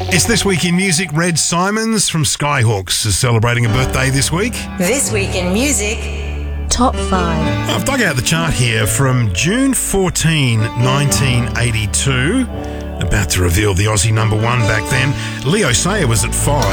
It's This Week in Music. Red Simons from Skyhawks is celebrating a birthday this week. This Week in Music. Top 5. I've dug out the chart here from June 14, 1982. About to reveal the Aussie number one back then. Leo Sayer was at 5.